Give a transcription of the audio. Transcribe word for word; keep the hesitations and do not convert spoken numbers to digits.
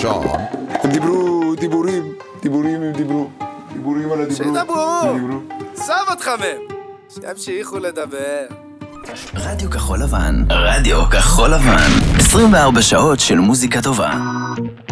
שם. הם דיברו דיבורים, דיבורים הם דיברו, דיבורים על הדיברו. שידברו, סב אותך מהם, שימשיכו לדבר. רדיו כחול לבן, רדיו כחול לבן, עשרים וארבע שעות של מוזיקה טובה.